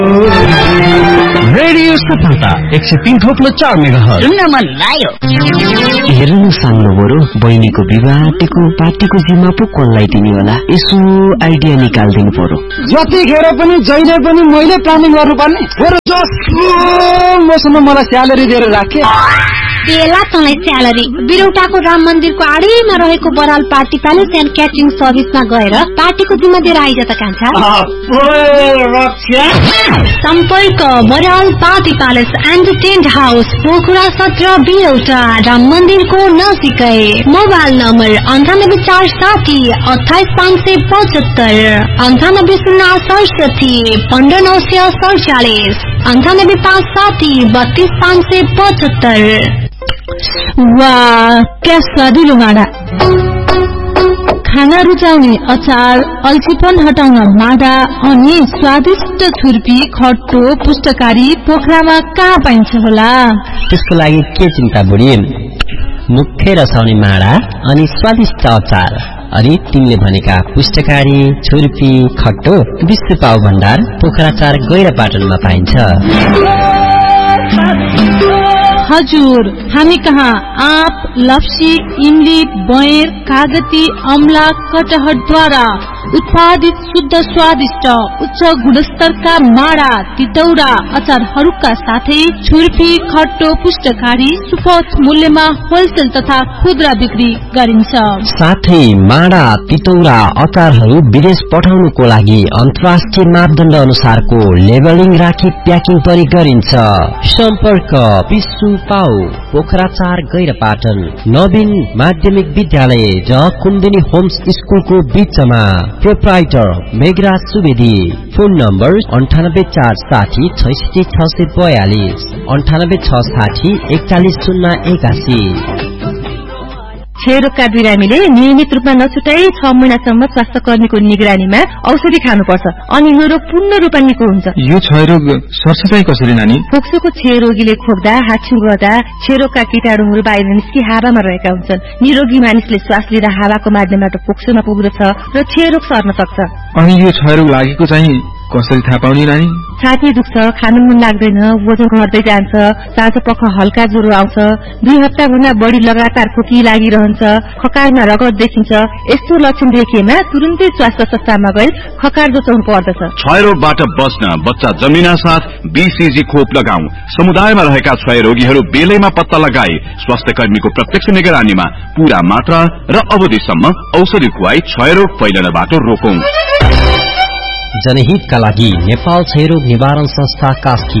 Radio सफलता 103.4 megahertz सुन्न मन लाग्यो। हेर्नु सानो बरु बहिनीको विवाहको पार्टीको जिम्मा पो कसलाई दिने होला, यसो आइडिया निकाल्दिनु पर्यो। जतिखेर पनि जहिले पनि मैले प्लानिङ गर्नुपर्ने हो। मसँग मलाई स्यालेरी दिएर राखे तेला तँलाई स्यालेरी। बिरौटाको राम मन्दिरको आडैमा रहेको Baral party palace and catering सर्भिसमा गएर पार्टीको जिम्मा दिएर आइज त कान्छा। सम्पर्क Baral party palace and tent house, Pokhara 17 बिरौटा, Ram मन्दिरको नजिकै। Mobile number 9847 28575, 9807 15947, 98570 32575। वाह, क्या स्वादिलो माडा! खाना रुचाउने अचार, अल्छीपन हटाउन माडा अनि स्वादिष्ट छुर्पी, खट्टो, पुष्टकारी पोखरामा कहाँ पाइन्छ होला? त्यसको लागि के चिन्ता बुढी, मुख्य रसाउने माडा अनि स्वादिष्ट अचार अनि तिमीले भनेका पुष्टकारी, छुर्पी, खट्टो विश्व पाउ भण्डार पोखरा 4 गैरापाटनमा पाइन्छ। हजुर, हामी कहाँ आँप, लप्सी, इमली, बयर, कागती, अमला, कटहरद्वारा उत्पादित शुद्ध स्वादिष्ट उच्च गुणस्तरका माडा, तितौरा, अचारहरूका साथै छुर्पी, खट्टो, पुष्टकारी सुपथ मूल्यमा होलसेल तथा खुद्रा बिक्री गरिन्छ। साथै माडा, तितौरा, अचारहरू विदेश पठाउनुको लागि अन्तर्राष्ट्रिय मापदण्ड अनुसारको लेबलिङ राखी प्याकिङ पनि गरिन्छ। सम्पर्क विश्व पाउ पोखरा 4 गैरापाटन, नवीन माध्यमिक विद्यालय र कुमुदिनी होम्स स्कुलको बीचमा। Proprietor Meghraj Subedi. Phone number 9846 66642, 9860 41081। क्षयरोगका बिरामीले नियमित रूपमा नछुटाई 6 महिनासम्म स्वास्थ्य कर्मीको निगरानीमा औषधि खानुपर्छ अनि यो रोग पूर्ण रूपमा निको हुन्छ। यो क्षयरोग सरसफाई कसरी नानी? फोक्सोको क्षयरोगीले खोक्दा, हाच्छिउँ गर्दा क्षयरोगका कीटाणुहरू बाहिर निस्कि हावामा रहेका हुन्छन्। निरोगी मानिसले श्वास लिँदा हावाको माध्यमबाट फोक्सोमा पुग्दछ र क्षयरोग सर्न सक्छ। अनि यो क्षयरोग लागेको चाहिँ कसरी थाहा पाउने नानी? छाती दुख्छ, खानु मन लाग्दैन, वजन घट्दै जान्छ, साँझ पख हल्का ज्वरो आउँछ, 2 हप्ताभन्दा बढी लगातार खोकी लागिरहन्छ, खकारमा रगत देखिन्छ। यस्तो लक्षण देखिएमा तुरुन्तै स्वास्थ्य संस्थामा गई खकार जोचाउनु पर्दछ। क्षयरोगबाट बच्न बच्चा जन्मिना साथ बीसीजी खोप लगाऊ। समुदायमा रहेका क्षयरोगीहरू बेलैमा पत्ता लगाई स्वास्थ्य कर्मीको प्रत्यक्ष निगरानीमा पूरा मात्रा र अवधिसम्म औषधि खुवाई क्षयरोग फैलनबाट रोकौं। जनहितका लागि नेपाल क्षयरोग निवारण संस्था कास्की